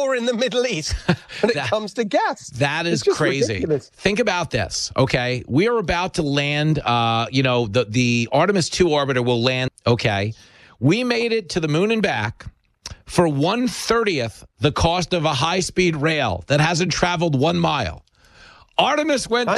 war in the Middle East when it comes to gas. That is crazy. Ridiculous. Think about this, okay? We are about to land, the Artemis 2 orbiter will land, okay? We made it to the moon and back for 1/30th the cost of a high-speed rail that hasn't traveled 1 mile. Artemis went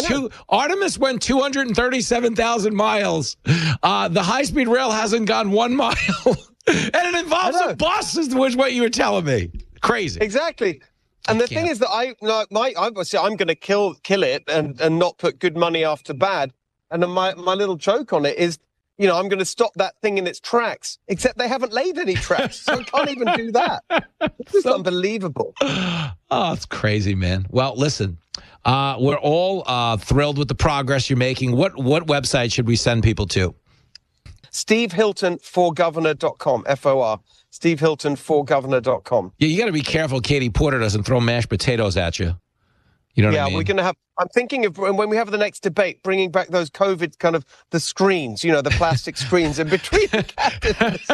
237,000 miles. The high-speed rail hasn't gone 1 mile. And it involves a bus, is what you were telling me. Crazy. Exactly. And the thing is that I'm going to kill it and not put good money after bad. And then my little joke on it is, I'm going to stop that thing in its tracks, except they haven't laid any tracks, so I can't even do that. It's unbelievable. Oh, it's crazy, man. Well, listen, we're all thrilled with the progress you're making. What website should we send people to? SteveHiltonforGovernor.com, FOR. SteveHiltonforGovernor.com. Yeah, you got to be careful Katie Porter doesn't throw mashed potatoes at you. You know what I mean? We're going to have, I'm thinking of when we have the next debate, bringing back those COVID kind of the screens, the plastic screens in between the candidates.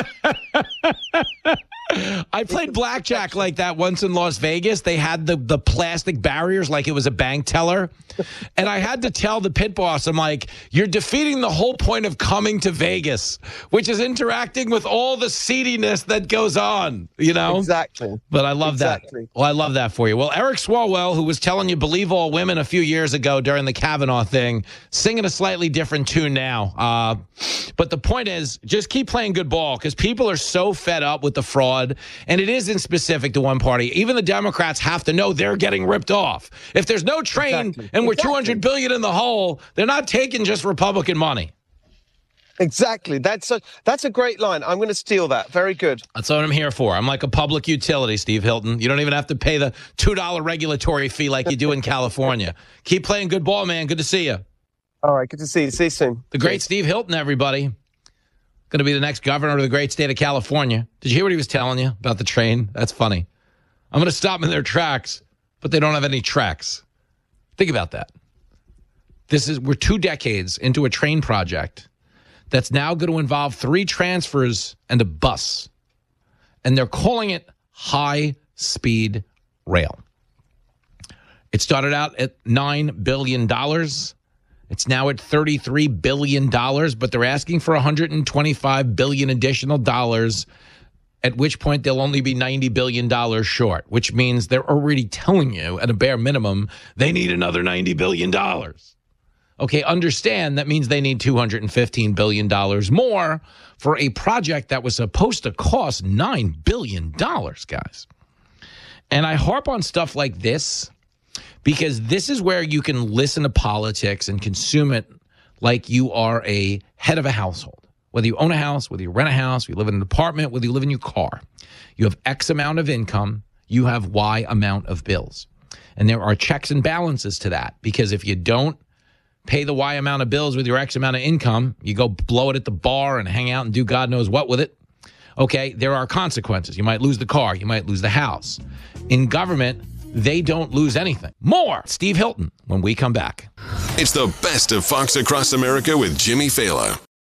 I played blackjack like that once in Las Vegas. They had the plastic barriers like it was a bank teller. And I had to tell the pit boss, I'm like, you're defeating the whole point of coming to Vegas, which is interacting with all the seediness that goes on, Exactly. But I love that. Well, I love that for you. Well, Eric Swalwell, who was telling you believe all women a few years ago during the Kavanaugh thing, singing a slightly different tune now. But the point is, just keep playing good ball because people are so fed up with the fraud. And it isn't specific to one party. Even the Democrats have to know they're getting ripped off. If there's no train and we're $200 billion in the hole, they're not taking just Republican money. Exactly. That's a great line. I'm going to steal that. Very good. That's what I'm here for. I'm like a public utility, Steve Hilton. You don't even have to pay the $2 regulatory fee like you do in California. Keep playing good ball, man. Good to see you. All right. Good to see you. See you soon. The great Steve Hilton, everybody. Going to be the next governor of the great state of California. Did you hear what he was telling you about the train? That's funny. I'm going to stop them in their tracks, but they don't have any tracks. Think about that. We're 2 decades into a train project that's now going to involve 3 transfers and a bus. And they're calling it high-speed rail. It started out at $9 billion. It's now at $33 billion, but they're asking for $125 billion additional dollars, at which point they'll only be $90 billion short, which means they're already telling you at a bare minimum they need another $90 billion. Okay, understand that means they need $215 billion more for a project that was supposed to cost $9 billion, guys. And I harp on stuff like this because this is where you can listen to politics and consume it like you are a head of a household. Whether you own a house, whether you rent a house, you live in an apartment, whether you live in your car, you have X amount of income, you have Y amount of bills. And there are checks and balances to that because if you don't pay the Y amount of bills with your X amount of income, you go blow it at the bar and hang out and do God knows what with it. Okay, there are consequences. You might lose the car. You might lose the house. In government, they don't lose anything. More Steve Hilton when we come back. It's the best of Fox Across America with Jimmy Fallon.